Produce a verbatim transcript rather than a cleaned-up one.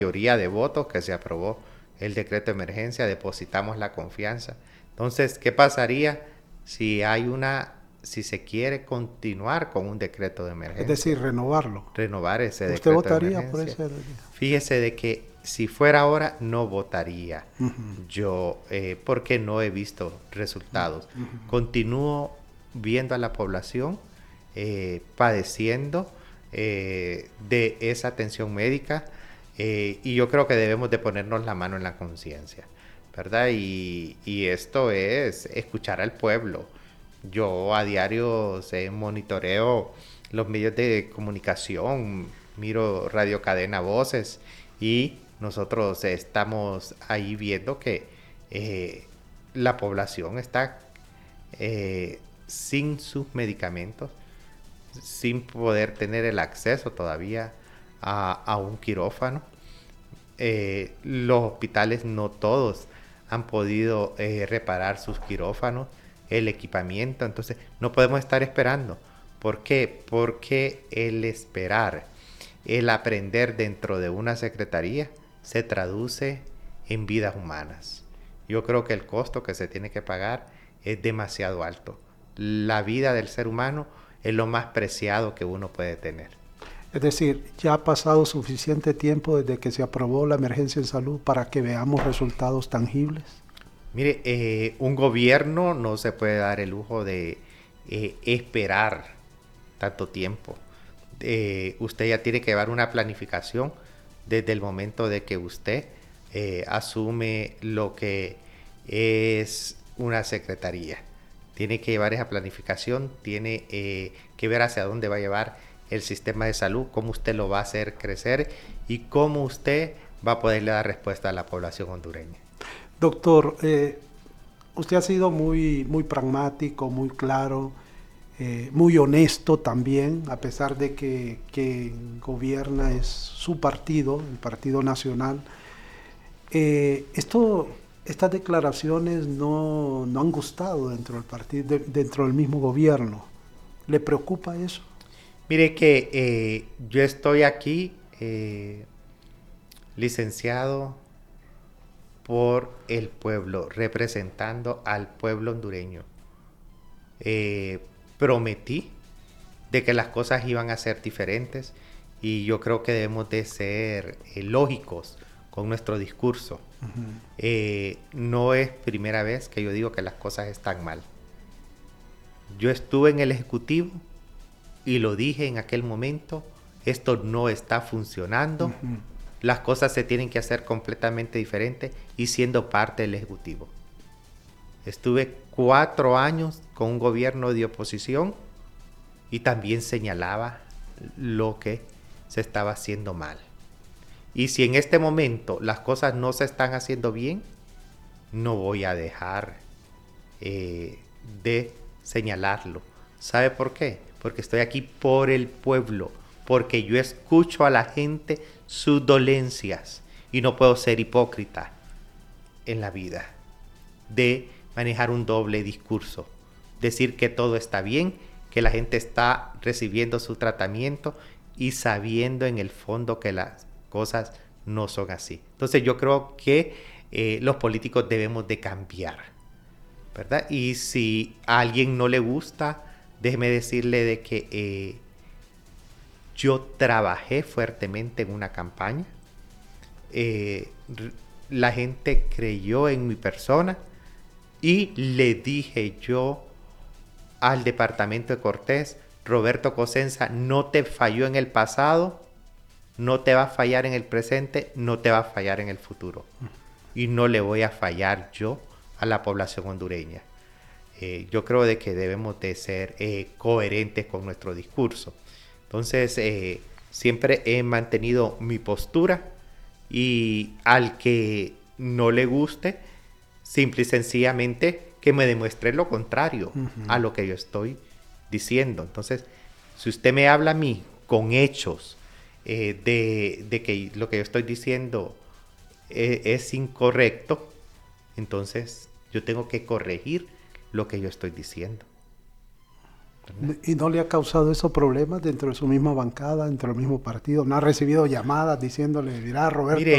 mayoría de votos que se aprobó el decreto de emergencia, depositamos la confianza. Entonces, ¿qué pasaría si hay una, si se quiere continuar con un decreto de emergencia? Es decir, renovarlo. Renovar ese decreto ¿Usted votaría de emergencia. por ese? Fíjese de que si fuera ahora no votaría. Uh-huh. Yo, eh, porque no he visto resultados. Uh-huh. Continúo viendo a la población eh, padeciendo eh, de esa atención médica. Eh, y yo creo que debemos de ponernos la mano en la conciencia, ¿verdad? Y, y esto es escuchar al pueblo. Yo a diario eh, monitoreo los medios de comunicación, miro Radio Cadena Voces y nosotros eh, estamos ahí viendo que eh, la población está eh, sin sus medicamentos, sin poder tener el acceso todavía a, a un quirófano. Eh, los hospitales no todos han podido eh, reparar sus quirófanos, el equipamiento, entonces no podemos estar esperando. ¿Por qué? Porque el esperar, el aprender dentro de una secretaría se traduce en vidas humanas. Yo creo que el costo que se tiene que pagar es demasiado alto. La vida del ser humano es lo más preciado que uno puede tener. Es decir, ya ha pasado suficiente tiempo desde que se aprobó la emergencia en salud para que veamos resultados tangibles. Mire, eh, un gobierno no se puede dar el lujo de eh, esperar tanto tiempo. Eh, usted ya tiene que llevar una planificación desde el momento de que usted eh, asume lo que es una secretaría. Tiene que llevar esa planificación, tiene eh, que ver hacia dónde va a llevar el sistema de salud, cómo usted lo va a hacer crecer y cómo usted va a poderle dar respuesta a la población hondureña. Doctor, eh, usted ha sido muy, muy pragmático, muy claro, eh, muy honesto también, a pesar de que quien gobierna es su partido, el Partido Nacional. Eh, esto, estas declaraciones no, no han gustado dentro del partido, de, dentro del mismo gobierno. ¿Le preocupa eso? Mire que eh, yo estoy aquí eh, licenciado por el pueblo, representando al pueblo hondureño. Eh, prometí de que las cosas iban a ser diferentes y yo creo que debemos de ser eh, lógicos con nuestro discurso. Uh-huh. Eh, no es primera vez que yo digo que las cosas están mal. Yo estuve en el Ejecutivo y lo dije en aquel momento, esto no está funcionando, uh-huh. Las cosas se tienen que hacer completamente diferentes y siendo parte del Ejecutivo. Estuve cuatro años con un gobierno de oposición y también señalaba lo que se estaba haciendo mal. Y si en este momento las cosas no se están haciendo bien, no voy a dejar eh, de señalarlo. ¿Sabe por qué? Porque estoy aquí por el pueblo, porque yo escucho a la gente sus dolencias y no puedo ser hipócrita en la vida de manejar un doble discurso, decir que todo está bien, que la gente está recibiendo su tratamiento y sabiendo en el fondo que las cosas no son así. Entonces yo creo que eh, los políticos debemos de cambiar, ¿verdad? Y si a alguien no le gusta, déjeme decirle de que eh, yo trabajé fuertemente en una campaña. Eh, la gente creyó en mi persona y le dije yo al departamento de Cortés, Roberto Cosenza, no te falló en el pasado, no te va a fallar en el presente, no te va a fallar en el futuro. Y no le voy a fallar yo a la población hondureña. Eh, yo creo de que debemos de ser eh, coherentes con nuestro discurso. Entonces, eh, siempre he mantenido mi postura y al que no le guste, simple y sencillamente que me demuestre lo contrario uh-huh. a lo que yo estoy diciendo. Entonces, si usted me habla a mí con hechos eh, de, de que lo que yo estoy diciendo eh, es incorrecto, entonces yo tengo que corregir lo que yo estoy diciendo. ¿verdad? ¿Y no le ha causado esos problemas dentro de su misma bancada, dentro del mismo partido? ¿No ha recibido llamadas diciéndole, dirá Roberto? Mire,